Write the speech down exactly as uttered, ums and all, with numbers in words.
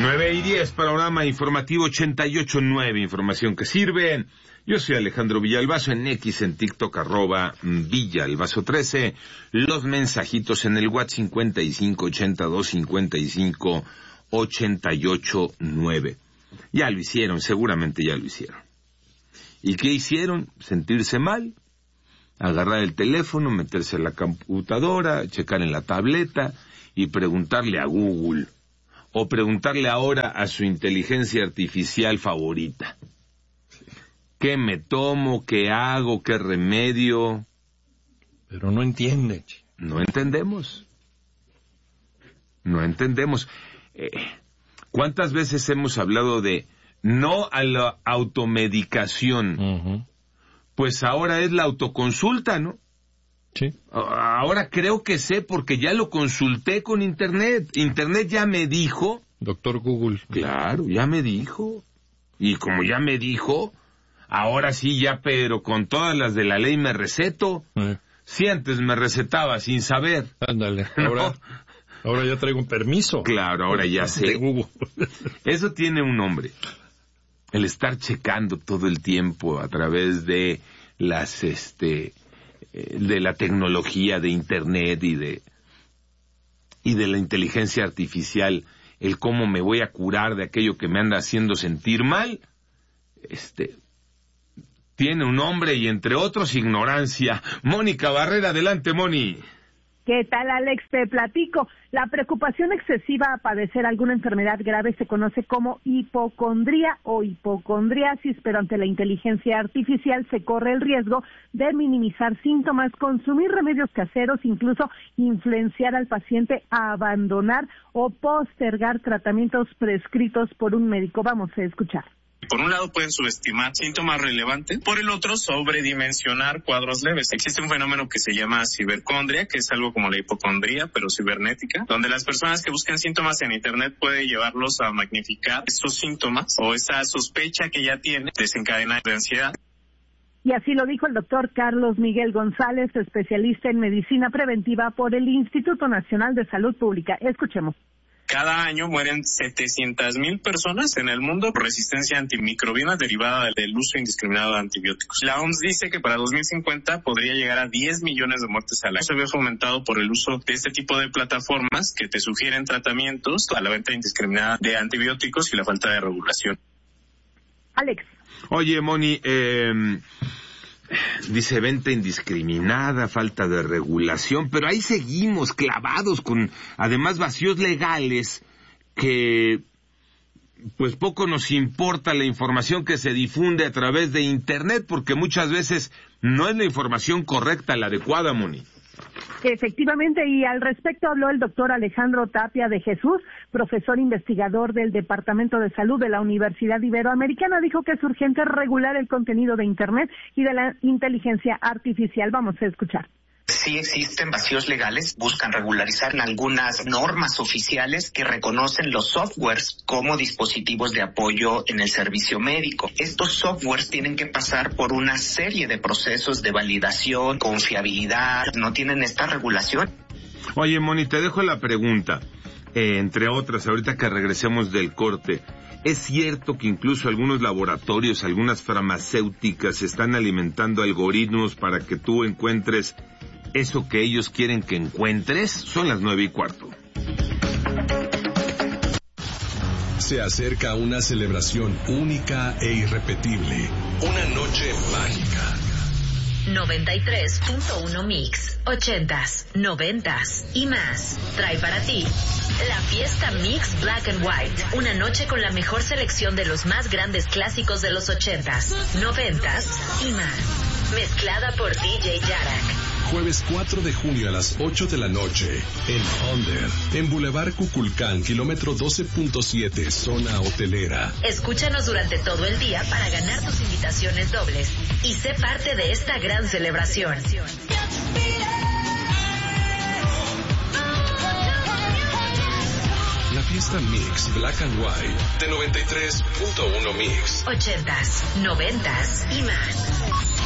nueve y diez, panorama informativo ochenta y ocho punto nueve, información que sirve. Yo soy Alejandro Villalbazo, en X, en TikTok, arroba Villalbazo trece. Los mensajitos en el WhatsApp cincuenta y cinco ochenta y dos cincuenta y cinco ochenta y ocho nueve. Ya lo hicieron, seguramente ya lo hicieron. ¿Y qué hicieron? Sentirse mal, agarrar el teléfono, meterse en la computadora, checar en la tableta y preguntarle a Google, o preguntarle ahora a su inteligencia artificial favorita. ¿Qué me tomo? ¿Qué hago? ¿Qué remedio? Pero no entiende. No entendemos. No entendemos. Eh, ¿Cuántas veces hemos hablado de no a la automedicación? Uh-huh. Pues ahora es la autoconsulta, ¿no? Sí. Ahora creo que sé porque ya lo consulté con Internet. Internet ya me dijo. Doctor Google. Claro, ya me dijo. Y como ya me dijo, ahora sí ya, pero con todas las de la ley me receto. Eh. Si antes me recetaba sin saber. Ándale, ahora, ¿no? Ahora ya traigo un permiso. Claro, ahora ya sé. De Google. Eso tiene un nombre. El estar checando todo el tiempo a través de las, este, de la tecnología de Internet y de, y de la inteligencia artificial, el cómo me voy a curar de aquello que me anda haciendo sentir mal, este, tiene un nombre y entre otros ignorancia. Mónica Barrera, adelante, Moni. ¿Qué tal, Alex? Te platico. La preocupación excesiva a padecer alguna enfermedad grave se conoce como hipocondría o hipocondriasis, pero ante la inteligencia artificial se corre el riesgo de minimizar síntomas, consumir remedios caseros, incluso influenciar al paciente a abandonar o postergar tratamientos prescritos por un médico. Vamos a escuchar. Por un lado pueden subestimar síntomas relevantes, por el otro sobredimensionar cuadros leves. Existe un fenómeno que se llama cibercondria, que es algo como la hipocondría, pero cibernética, donde las personas que buscan síntomas en Internet pueden llevarlos a magnificar esos síntomas o esa sospecha que ya tienen, desencadena de ansiedad. Y así lo dijo el doctor Carlos Miguel González, especialista en medicina preventiva por el Instituto Nacional de Salud Pública. Escuchemos. Cada año mueren setecientas mil personas en el mundo por resistencia antimicrobiana derivada del uso indiscriminado de antibióticos. La O M S dice que para dos mil cincuenta podría llegar a diez millones de muertes al año. Se ve fomentado por el uso de este tipo de plataformas que te sugieren tratamientos a la venta indiscriminada de antibióticos y la falta de regulación. Alex. Oye, Moni, eh... dice venta indiscriminada, falta de regulación, pero ahí seguimos clavados con, además, vacíos legales que, pues poco nos importa la información que se difunde a través de Internet, porque muchas veces no es la información correcta, la adecuada, Moni. Efectivamente, y al respecto habló el doctor Alejandro Tapia de Jesús, profesor investigador del Departamento de Salud de la Universidad Iberoamericana. Dijo que es urgente regular el contenido de Internet y de la inteligencia artificial. Vamos a escuchar. Sí existen vacíos legales, buscan regularizar algunas normas oficiales que reconocen los softwares como dispositivos de apoyo en el servicio médico. Estos softwares tienen que pasar por una serie de procesos de validación, confiabilidad, no tienen esta regulación. Oye, Moni, te dejo la pregunta, eh, entre otras, ahorita que regresemos del corte. ¿Es cierto que incluso algunos laboratorios, algunas farmacéuticas están alimentando algoritmos para que tú encuentres eso que ellos quieren que encuentres? Son las nueve y cuarto. Se acerca una celebración única e irrepetible. Una noche mágica. noventa y tres punto uno Mix, ochentas, noventas y más. Trae para ti la fiesta Mix Black and White. Una noche con la mejor selección de los más grandes clásicos de los ochentas, noventas y más. Mezclada por D J Yarak. Jueves cuatro de junio a las ocho de la noche, en Under, en Boulevard Cuculcán, kilómetro doce punto siete, zona hotelera. Escúchanos durante todo el día para ganar tus invitaciones dobles y sé parte de esta gran celebración. La fiesta Mix Black and White de noventa y tres punto uno Mix. Ochentas, noventas y más.